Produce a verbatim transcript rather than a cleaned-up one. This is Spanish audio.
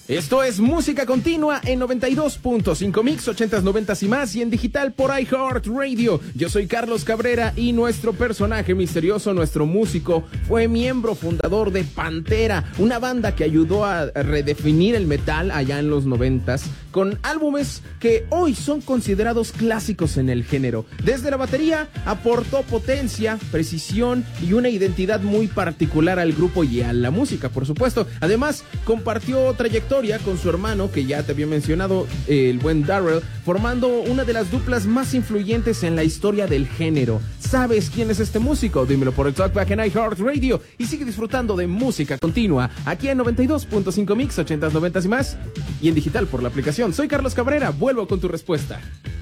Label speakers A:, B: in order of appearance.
A: Esto es Música Continua en noventa y dos punto cinco Mix, ochentas, noventas y más, y en digital por iHeartRadio. Yo soy Carlos Cabrera y nuestro personaje misterioso, nuestro músico, fue miembro fundador de Pantera, una banda que ayudó a redefinir el metal allá en los noventas, con álbumes que hoy son considerados clásicos en el género. Desde la batería aportó potencia, precisión y una identidad muy particular al grupo y a la música, por supuesto. Además, compartió trayectoria con su hermano, que ya te había mencionado, el buen Darrell, formando una de las duplas más influyentes en la historia del género. ¿Sabes quién es este músico? Dímelo por el Talkback en iHeartRadio y sigue disfrutando de Música Continua aquí en noventa y dos punto cinco Mix, ochentas, noventas y más, y en digital por la aplicación. Soy Carlos Cabrera, vuelvo con tu respuesta.